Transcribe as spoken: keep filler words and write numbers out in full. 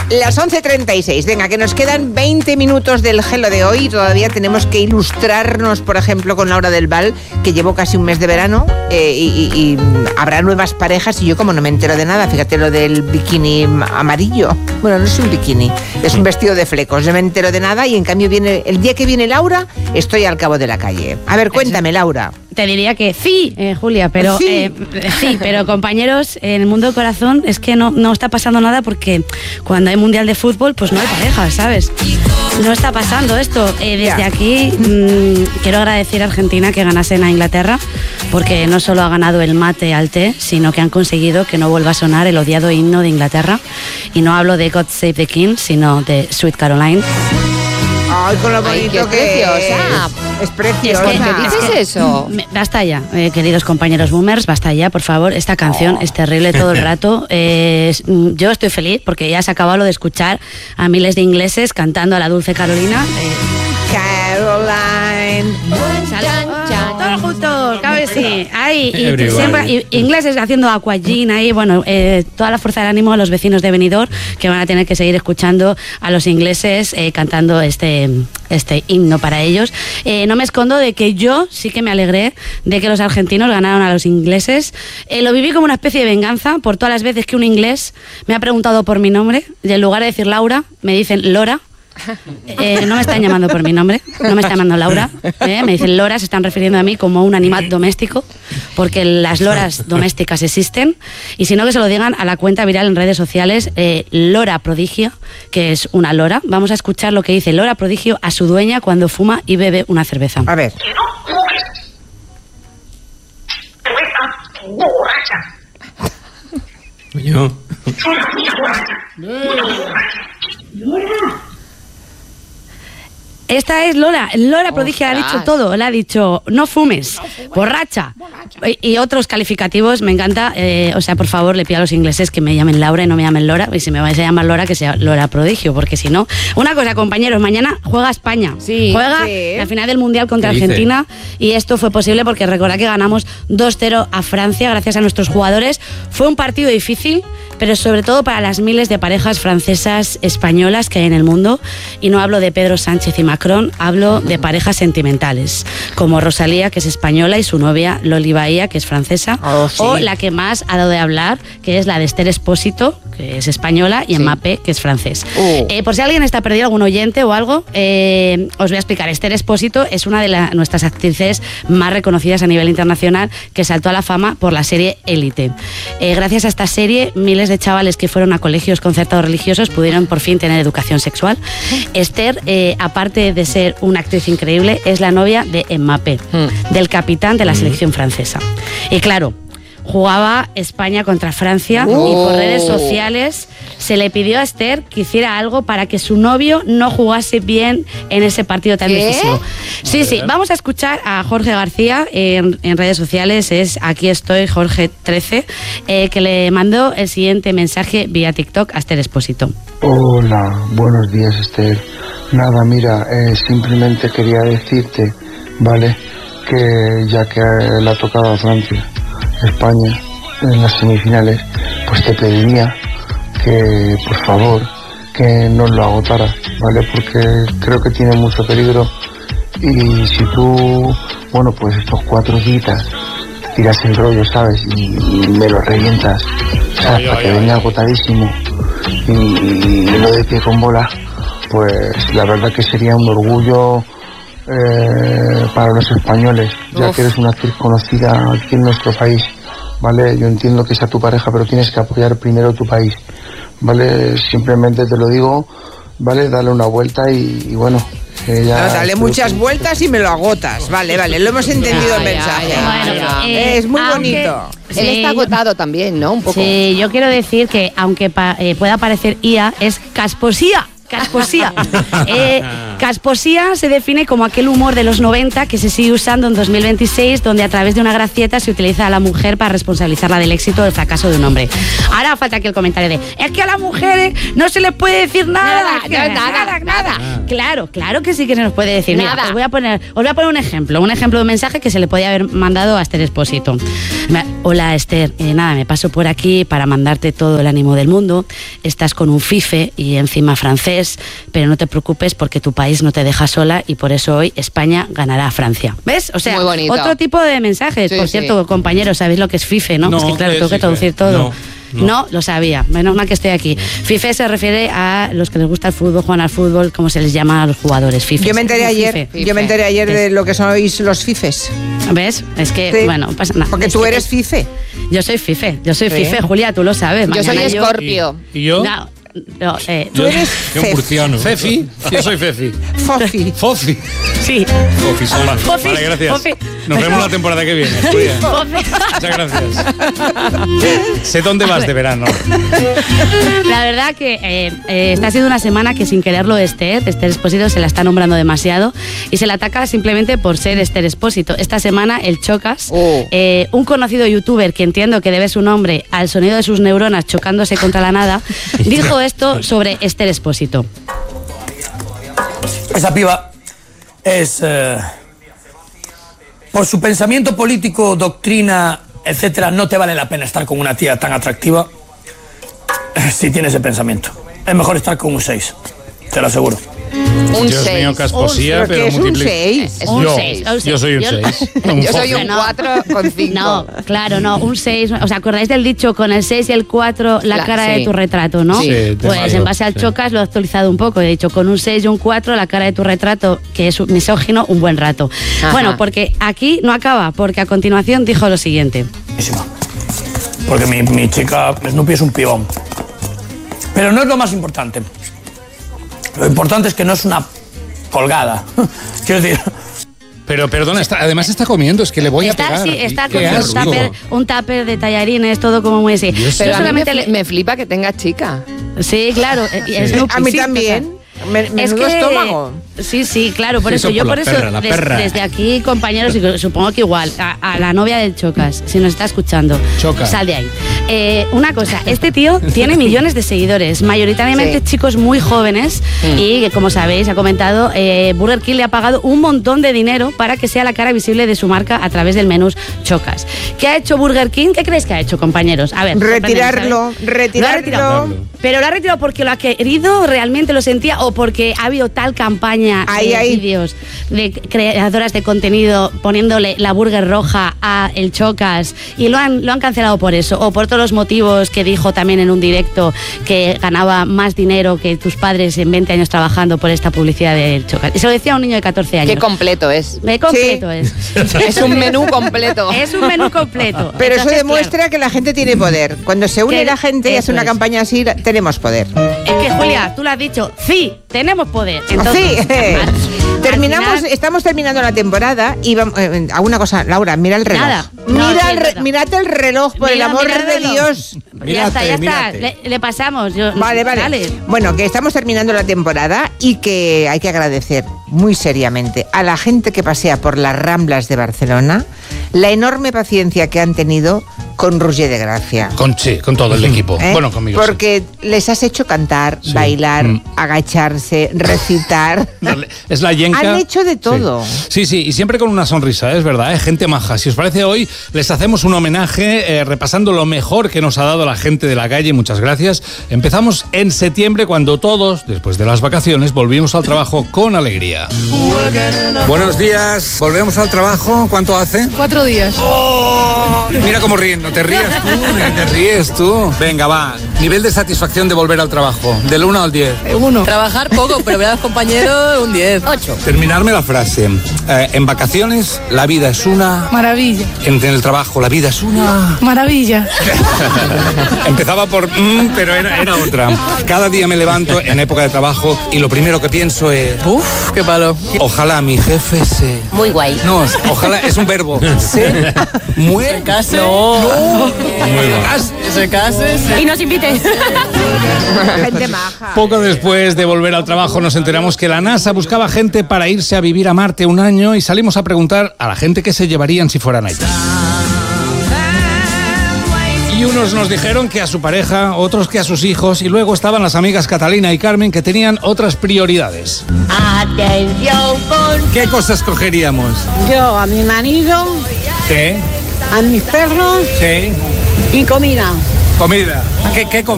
Las once treinta y seis, venga, que nos quedan veinte minutos del Gelo de hoy y todavía tenemos que ilustrarnos, por ejemplo, con Laura del Val, que llevo casi un mes de verano eh, y, y, y habrá nuevas parejas y yo como no me entero de nada, fíjate lo del bikini amarillo. Bueno, no es un bikini, es un vestido de flecos, no me entero de nada y en cambio viene el día que viene Laura, estoy al cabo de la calle. A ver, cuéntame, Laura. Te diría que sí, eh, Julia, pero sí. Eh, sí, pero compañeros, en el mundo del corazón es que no, no está pasando nada porque cuando hay mundial de fútbol, pues no hay parejas, ¿sabes? No está pasando esto. Eh, desde ya. aquí mmm, quiero agradecer a Argentina que ganasen a Inglaterra, porque no solo ha ganado el mate al té, sino que han conseguido que no vuelva a sonar el odiado himno de Inglaterra. Y no hablo de God Save the King, sino de Sweet Caroline. Ay, con lo bonito Ay, que es preciosa. Es, es preciosa. ¿Por qué dices es que, eso? Me, basta ya, eh, queridos compañeros boomers, basta ya, por favor. Esta canción oh. es terrible todo el rato. Eh, yo estoy feliz porque ya se ha acabado lo de escuchar a miles de ingleses cantando a la dulce Carolina. Eh, Caroline. Oh, todos juntos, claro que sí. Ahí, y, siempre, y, ingleses haciendo aquagym ahí, bueno, eh, toda la fuerza del ánimo a los vecinos de Benidorm que van a tener que seguir escuchando a los ingleses eh, cantando este, este himno para ellos. Eh, no me escondo de que yo sí que me alegré de que los argentinos ganaron a los ingleses. Eh, lo viví como una especie de venganza por todas las veces que un inglés me ha preguntado por mi nombre y en lugar de decir Laura, me dicen Lora. Eh, no me están llamando por mi nombre, no me está llamando Laura, eh, me dicen Lora, se están refiriendo a mí como un animal doméstico, porque las loras domésticas existen, y si no que se lo digan a la cuenta viral en redes sociales, eh, Lora Prodigio, que es una lora. Vamos a escuchar lo que dice Lora Prodigio a su dueña cuando fuma y bebe una cerveza. A ver. Que no fumes. Tú estás borracha. Yo. Lora. Esta es Lola, Lola Prodigio, le ha dicho todo, le ha dicho no fumes, borracha, y, y otros calificativos. Me encanta, eh, o sea, por favor, le pido a los ingleses que me llamen Laura y no me llamen Lora, y si me vais a llamar Lora, que sea Lola Prodigio, porque si no... Una cosa, compañeros, mañana juega España, sí, juega sí. la final del Mundial contra Argentina, y esto fue posible porque recordad que ganamos dos cero a Francia gracias a nuestros jugadores. Fue un partido difícil, pero sobre todo para las miles de parejas francesas, españolas que hay en el mundo, y no hablo de Pedro Sánchez y Macron, hablo de parejas sentimentales, como Rosalía, que es española, y su novia Loli Bahía, que es francesa, oh, sí. o la que más ha dado de hablar, que es la de Esther Espósito, que es española, y sí. Mbappé, que es francés. Uh. Eh, por si alguien está perdido, algún oyente o algo, eh, os voy a explicar. Esther Espósito es una de la, nuestras actrices más reconocidas a nivel internacional, que saltó a la fama por la serie Élite. Eh, gracias a esta serie, miles de chavales que fueron a colegios concertados religiosos pudieron por fin tener educación sexual. Uh. Esther, eh, aparte de ser una actriz increíble, es la novia de Mbappé, uh. del capitán de la selección francesa. Y claro, jugaba España contra Francia, oh. y por redes sociales se le pidió a Esther que hiciera algo para que su novio no jugase bien en ese partido tan ¿Qué? decisivo. Sí, sí, vamos a escuchar a Jorge García en, en redes sociales, es Aquí estoy, Jorge trece, eh, que le mandó el siguiente mensaje vía TikTok a Esther Espósito. Hola, buenos días, Esther. Nada, mira, eh, simplemente quería decirte, ¿vale?, que ya que le ha tocado a Francia, España, en las semifinales, pues te pediría que, por favor, que no lo agotara, ¿vale? Porque creo que tiene mucho peligro, y si tú, bueno, pues estos cuatro días tiras el rollo, ¿sabes? Y, y me lo revientas, ¿sabes? Ay, para ay, que ay, venga ay. agotadísimo y, y lo de pie con bola, pues la verdad que sería un orgullo eh, para los españoles, ya Uf. que eres una actriz conocida aquí en nuestro país, ¿vale? Yo entiendo que sea tu pareja, pero tienes que apoyar primero tu país, ¿vale? Simplemente te lo digo, ¿vale? Dale una vuelta y, y bueno... No, dale muchas que... vueltas y me lo agotas. Vale, vale, lo hemos entendido ya, el mensaje. Ya, ya, bueno, ya. Eh, es muy aunque, bonito. Sí, él está agotado también, ¿no? Un poco. Sí, yo quiero decir que aunque pa, eh, pueda parecer I A, es casposía. Casposía. Eh, casposía se define como aquel humor de los noventa que se sigue usando en dos mil veintiséis, donde a través de una gracieta se utiliza a la mujer para responsabilizarla del éxito o del fracaso de un hombre. Ahora falta aquí el comentario de, es que a las mujeres no se les puede decir nada. Nada, no, nada, nada, nada. nada. Claro, claro que sí que se nos puede decir. Mira, Nada. os voy a poner, os voy a poner un ejemplo, un ejemplo de un mensaje que se le podía haber mandado a Esther Expósito. Hola Esther, eh, nada, me paso por aquí para mandarte todo el ánimo del mundo. Estás con un fife y encima francés, pero no te preocupes porque tu país no te deja sola y por eso hoy España ganará a Francia. ¿Ves? O sea, Muy bonito. otro tipo de mensajes. Sí, por sí. cierto, compañeros, ¿sabéis lo que es fife, no? No, es que claro, ¿qué es tengo que fife? traducir todo. No. No. No. lo sabía, menos mal que estoy aquí. Fife se refiere a los que les gusta el fútbol, juegan al fútbol, como se les llama a los jugadores. Fife. Yo me enteré ayer, Fife. yo me enteré ayer de lo que sois los fifes. ¿Ves? Es que, Sí. bueno, no pasa nada. Porque Es tú que eres es- fife. Yo soy Fife, yo soy Sí. Fife, Julia, tú lo sabes. Yo soy Mañana Escorpio. ¿Y, y yo? No, no, eh, Tú Yo- eres yo Fef. murciano. Fefi. Yo soy Fefi. Fofi. Fofi. sí. Fofi sola. Fofi, Vale, gracias. Fofi. Nos vemos la temporada que viene. Julia. Fofi. Muchas gracias. Sé dónde vas de verano. La verdad que eh, eh, esta ha sido una semana que sin quererlo Esther, Esther Expósito se la está nombrando demasiado y se la ataca simplemente por ser Esther Expósito. Esta semana el Chocas, Oh. eh, un conocido youtuber que entiendo que debe su nombre al sonido de sus neuronas chocándose contra la nada, dijo esto sobre Esther Expósito. Esa piba es, eh, por su pensamiento político, doctrina, etcétera, no te vale la pena estar con una tía tan atractiva eh, si tiene ese pensamiento. Es mejor estar con un seis, te lo aseguro. Un Dios seis. mío, casposía, ¿Pero pero qué es un multiplica. seis? Es Un yo, seis, un yo seis. soy un Yo- seis. Yo soy un No. cuatro con cinco. No, claro, no, un seis. ¿Os acordáis del dicho con el seis y el cuatro, la La- cara sí. de tu retrato, no? Sí, te Pues mato, en base al sí. Chocas lo he actualizado un poco. He dicho con un seis y un cuatro, la cara de tu retrato, que es un misógino, un buen rato. Ajá. Bueno, porque aquí no acaba, porque a continuación dijo lo siguiente. Buenísima. Porque mi, mi chica Snoopy es un pibón. Pero no es lo más importante. Lo importante es que no es una colgada. Quiero decir, Pero perdona, está- además está comiendo, es que le voy a Está, pegar. sí, está Qué con un asco. tupper, un tupper de tallarines, todo como muy así. Dios. Pero Yo a mí me, solamente fli- le- me flipa que tenga chica. Sí, claro. eh, y Snoopy, A mí sí, también. o sea, Me- menudo estómago. Sí, sí, claro, por Eso eso, yo por por la eso, perra, la des- perra. desde aquí, compañeros, y supongo que igual, a, a la novia del Chocas, si nos está escuchando, Choca. sal de ahí. Eh, una cosa, este tío tiene millones de seguidores, mayoritariamente Sí. chicos muy jóvenes, y que, como sabéis, ha comentado, eh, Burger King le ha pagado un montón de dinero para que sea la cara visible de su marca a través del menú Chocas. ¿Qué ha hecho Burger King? ¿Qué creéis que ha hecho, compañeros? A ver, Retirarlo, sorprendedme, ¿sabes? retirarlo. Lo ha retirado. Pero lo ha retirado porque lo ha querido, realmente lo sentía, o porque ha habido tal campaña Ahí, de ahí. vídeos de creadoras de contenido poniéndole la burger roja a el Chocas y lo han, lo han cancelado por eso, o por todos los motivos que dijo también en un directo que ganaba más dinero que tus padres en veinte años trabajando por esta publicidad del Chocas. Y se lo decía a un niño de catorce años. Qué completo es. Qué completo es. Es un menú completo. Es un menú completo. Pero eso Entonces, demuestra claro, que la gente tiene poder. Cuando se une Que- la gente y hace eso una es. campaña así, tenemos poder. es que Julia, tú lo has dicho, sí, tenemos poder. Entonces, Sí, eh, al- al terminamos, final- estamos terminando la temporada y vamos, eh, a una cosa, Laura, mira el reloj. Nada. Mira No, sí, el es re- verdad. mirad el reloj, por Mira, el amor mira el de reloj. Dios. Ya está, ya está. Mírate, Le, le pasamos. Yo- Vale, vale. Dale. Bueno, que estamos terminando la temporada y que hay que agradecer muy seriamente a la gente que pasea por las Ramblas de Barcelona la enorme paciencia que han tenido con Roger de Gracia. Con, sí, con todo el equipo. ¿Eh? Bueno, conmigo. sí. Porque les has hecho cantar, Sí. bailar, Mm. agacharse, recitar. Es la yenca. Han hecho de todo. Sí, sí, sí, y siempre con una sonrisa, es verdad, ¿eh? Gente maja. Si os parece, hoy les hacemos un homenaje eh, repasando lo mejor que nos ha dado la gente de la calle. Muchas gracias. Empezamos en septiembre cuando todos, después de las vacaciones, volvimos al trabajo con alegría. Buenos días, volvemos al trabajo. ¿Cuánto hace? Cuatro días. ¡Oh! Mira cómo ríen, no te rías tú, ni te ríes tú. Venga, va. Nivel de satisfacción de volver al trabajo, del uno al diez. Uno. Trabajar poco, pero ver a los compañeros un diez. Ocho. Terminarme la frase. Eh, en vacaciones, la vida es una. Maravilla. En, en el trabajo, la vida es una. Maravilla. Empezaba por mm, pero era, era otra. Cada día me levanto en época de trabajo y lo primero que pienso es. Uf, qué palo. Ojalá mi jefe se. Muy guay. No, ojalá es un verbo. Se muere. Case. No. Muy bueno. Se case. Y nos invite. Gente maja. Poco después de volver al trabajo nos enteramos que la NASA buscaba gente para irse a vivir a Marte un año y salimos a preguntar a la gente qué se llevarían si fueran allí. Y unos nos dijeron que a su pareja, otros que a sus hijos, y luego estaban las amigas Catalina y Carmen que tenían otras prioridades. Atención con... ¿Qué cosas cogeríamos? Yo a mi marido, ¿Qué? a mis perros Sí. y comida. Comida. ¿Qué, qué